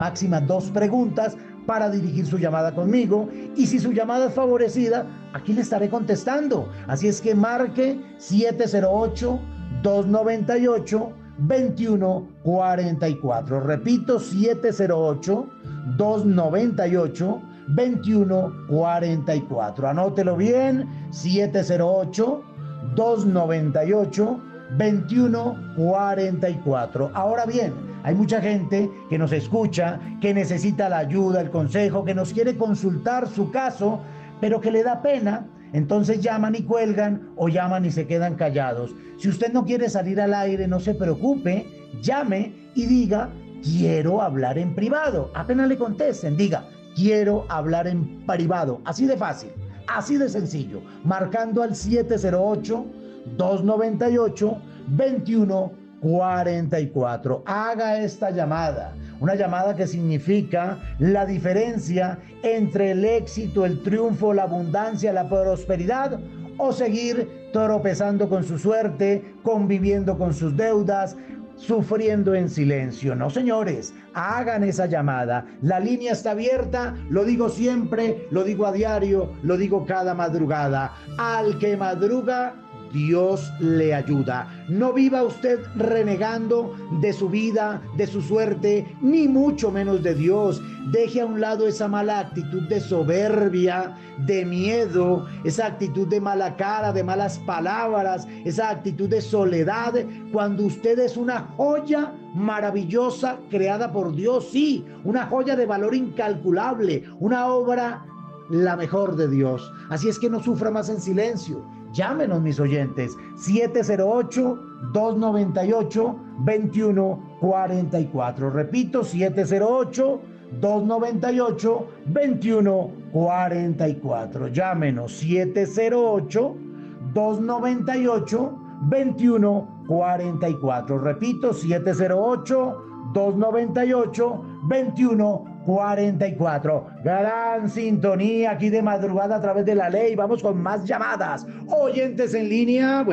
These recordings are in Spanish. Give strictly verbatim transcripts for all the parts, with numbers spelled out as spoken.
máxima dos preguntas para dirigir su llamada conmigo, y si su llamada es favorecida, aquí le estaré contestando. Así es que marque siete cero ocho, dos nueve ocho, dos uno cuatro cuatro. Repito, siete cero ocho, dos nueve ocho, dos uno cuatro cuatro. Anótelo bien, siete cero ocho, dos nueve ocho, dos uno cuatro cuatro. Ahora bien, hay mucha gente que nos escucha, que necesita la ayuda, el consejo, que nos quiere consultar su caso, pero que le da pena. Entonces llaman y cuelgan, o llaman y se quedan callados. Si usted no quiere salir al aire, no se preocupe, llame y diga: quiero hablar en privado. Apenas le contesten, diga: quiero hablar en privado. Así de fácil, así de sencillo, marcando al siete cero ocho, dos nueve ocho, dos uno cuatro cuatro. Haga esta llamada, una llamada que significa la diferencia entre el éxito, el triunfo, la abundancia, la prosperidad, o seguir tropezando con su suerte, conviviendo con sus deudas, sufriendo en silencio. No, señores, hagan esa llamada. La línea está abierta, lo digo siempre, lo digo a diario, lo digo cada madrugada. Al que madruga, Dios le ayuda. No viva usted renegando de su vida, de su suerte, ni mucho menos de Dios. Deje a un lado esa mala actitud de soberbia, de miedo, esa actitud de mala cara, de malas palabras, esa actitud de soledad, cuando usted es una joya maravillosa creada por Dios. Sí, una joya de valor incalculable, una obra la mejor de Dios. Así es que no sufra más en silencio. Llámenos, mis oyentes, siete cero ocho, dos nueve ocho, dos uno cuatro cuatro. Repito, siete cero ocho, dos nueve ocho, dos uno cuatro cuatro. Llámenos, siete cero ocho, dos nueve ocho, dos uno cuatro cuatro. Repito, siete cero ocho, dos nueve ocho, dos uno cuatro cuatro. Gran sintonía aquí de madrugada a través de la ley. Vamos con más llamadas. Oyentes en línea,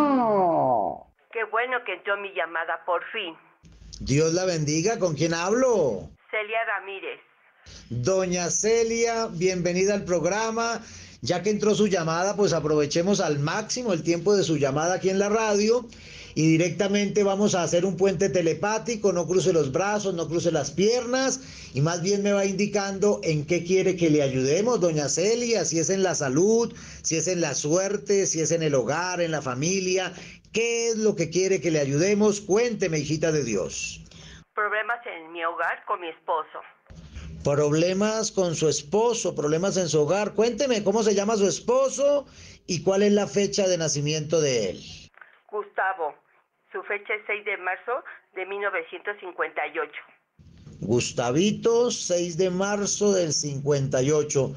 bueno. Qué bueno que entró mi llamada, por fin. Dios la bendiga. ¿Con quién hablo? Celia Ramírez. Doña Celia, bienvenida al programa. Ya que entró su llamada, pues aprovechemos al máximo el tiempo de su llamada aquí en la radio. Y directamente vamos a hacer un puente telepático. No cruce los brazos, no cruce las piernas, y más bien me va indicando en qué quiere que le ayudemos, doña Celia. Si es en la salud, si es en la suerte, si es en el hogar, en la familia. ¿Qué es lo que quiere que le ayudemos? Cuénteme, hijita de Dios. Problemas en mi hogar con mi esposo. Problemas con su esposo, problemas en su hogar. Cuénteme cómo se llama su esposo y cuál es la fecha de nacimiento de él. Gustavo. Su fecha es seis de marzo de mil novecientos cincuenta y ocho. Gustavito, seis de marzo del cincuenta y ocho.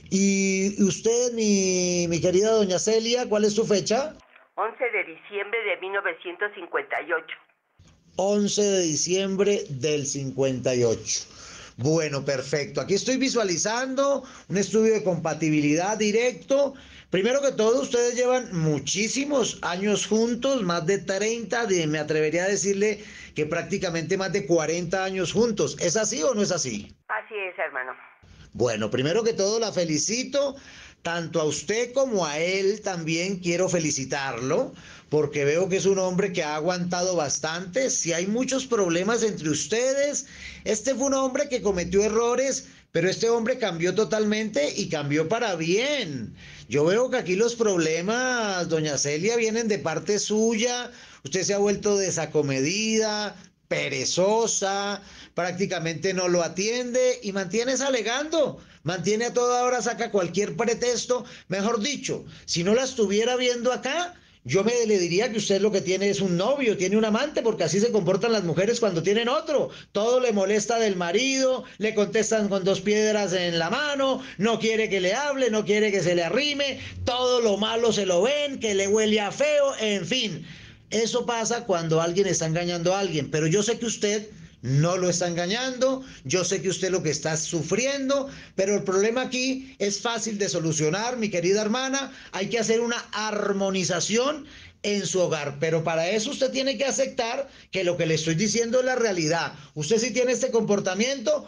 ¿Y usted, mi, mi querida doña Celia, cuál es su fecha? once de diciembre de mil novecientos cincuenta y ocho. once de diciembre del cincuenta y ocho. Bueno, perfecto. Aquí estoy visualizando un estudio de compatibilidad directo. Primero que todo, ustedes llevan muchísimos años juntos, más de treinta, de, me atrevería a decirle que prácticamente más de cuarenta años juntos. ¿Es así o no es así? Así es, hermano. Bueno, primero que todo la felicito, tanto a usted como a él también quiero felicitarlo, porque veo que es un hombre que ha aguantado bastante. Si hay muchos problemas entre ustedes, este fue un hombre que cometió errores, pero este hombre cambió totalmente y cambió para bien. Yo veo que aquí los problemas, doña Celia, vienen de parte suya. Usted se ha vuelto desacomedida, perezosa, prácticamente no lo atiende y mantienes alegando, mantiene a toda hora, saca cualquier pretexto. Mejor dicho, si no la estuviera viendo acá, yo me le diría que usted lo que tiene es un novio, tiene un amante, porque así se comportan las mujeres cuando tienen otro. Todo le molesta del marido, le contestan con dos piedras en la mano, no quiere que le hable, no quiere que se le arrime, todo lo malo se lo ven, que le huele a feo, en fin. Eso pasa cuando alguien está engañando a alguien, pero yo sé que usted no lo está engañando, yo sé que usted lo que está sufriendo, pero el problema aquí es fácil de solucionar, mi querida hermana. Hay que hacer una armonización en su hogar. Pero para eso usted tiene que aceptar que lo que le estoy diciendo es la realidad. Usted sí tiene este comportamiento,